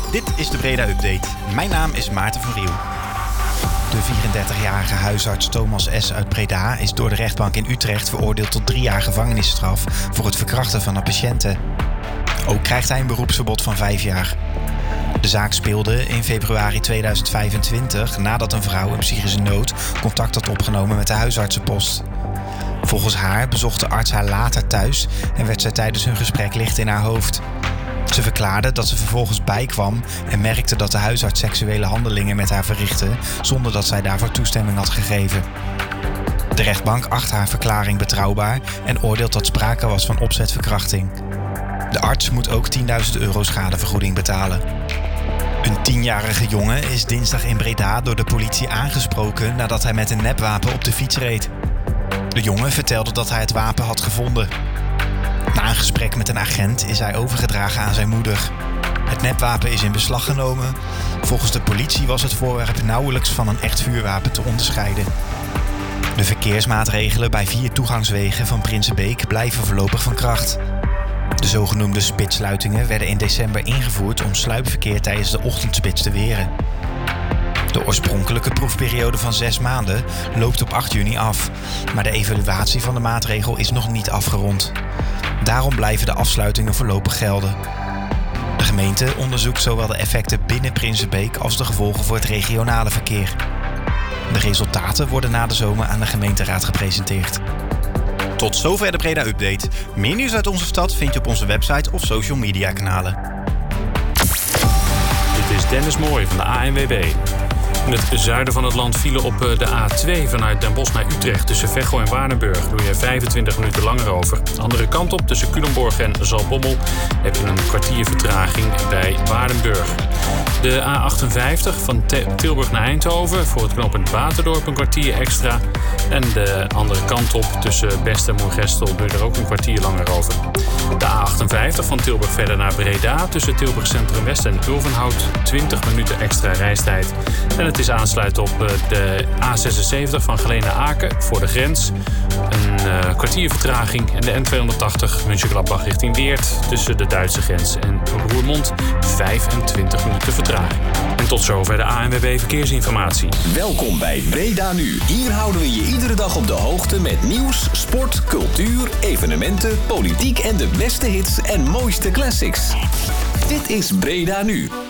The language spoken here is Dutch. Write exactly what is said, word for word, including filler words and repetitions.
Dit is de Breda Update. Mijn naam is Maarten van Riel. De vierendertigjarige huisarts Thomas S. uit Breda is door de rechtbank in Utrecht veroordeeld tot drie jaar gevangenisstraf voor het verkrachten van een patiënte. Ook krijgt hij een beroepsverbod van vijf jaar. De zaak speelde in februari tweeduizend vijfentwintig nadat een vrouw in psychische nood contact had opgenomen met de huisartsenpost. Volgens haar bezocht de arts haar later thuis en werd zij tijdens hun gesprek licht in haar hoofd. Ze verklaarde dat ze vervolgens bijkwam en merkte dat de huisarts seksuele handelingen met haar verrichtte zonder dat zij daarvoor toestemming had gegeven. De rechtbank acht haar verklaring betrouwbaar en oordeelt dat sprake was van opzetverkrachting. De arts moet ook tienduizend euro schadevergoeding betalen. Een tienjarige jongen is dinsdag in Breda door de politie aangesproken nadat hij met een nepwapen op de fiets reed. De jongen vertelde dat hij het wapen had gevonden. Na een gesprek met een agent is hij overgedragen aan zijn moeder. Het nepwapen is in beslag genomen. Volgens de politie was het voorwerp nauwelijks van een echt vuurwapen te onderscheiden. De verkeersmaatregelen bij vier toegangswegen van Prinsenbeek blijven voorlopig van kracht. De zogenoemde spitssluitingen werden in december ingevoerd om sluipverkeer tijdens de ochtendspits te weren. De oorspronkelijke proefperiode van zes maanden loopt op acht juni af, maar de evaluatie van de maatregel is nog niet afgerond. Daarom blijven de afsluitingen voorlopig gelden. De gemeente onderzoekt zowel de effecten binnen Prinsenbeek als de gevolgen voor het regionale verkeer. De resultaten worden na de zomer aan de gemeenteraad gepresenteerd. Tot zover de Breda Update. Meer nieuws uit onze stad vind je op onze website of social media kanalen. Dit is Dennis Mooij van de A N W B. In het zuiden van het land vielen op de A twee vanuit Den Bosch naar Utrecht tussen Veghel en Waardenburg. Doe je vijfentwintig minuten langer over. De andere kant op tussen Culemborg en Zaltbommel heb je een kwartier vertraging bij Waardenburg. De A achtenvijftig van Tilburg naar Eindhoven voor het knooppunt Waterdorp een kwartier extra. En de andere kant op tussen Best en Moergestel doe je er ook een kwartier langer over. De A achtenvijftig van Tilburg verder naar Breda tussen Tilburg Centrum West en Ulvenhout twintig minuten extra reistijd. En het is aansluiten op de A zesenzeventig van Geleen naar Aken voor de grens. Een uh, kwartier vertraging en de N tweehonderdtachtig Mönchengladbach richting Weert tussen de Duitse grens en Roermond vijfentwintig minuten vertraging. En tot zover de A N W B Verkeersinformatie. Welkom bij Breda Nu. Hier houden we je iedere dag op de hoogte met nieuws, sport, cultuur, evenementen, politiek en de beste hits en mooiste classics. Dit is Breda Nu.